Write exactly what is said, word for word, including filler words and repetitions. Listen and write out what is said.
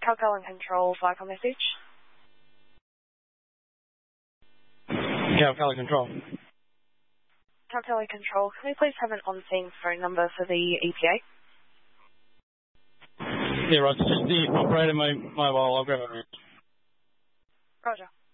Calcul and Control, Flycom message. Calcul and Control. Calcul and Control, can we please have an on-scene phone number for the E P A? Yeah, right. It's just the operator mobile. I'll grab it. Roger.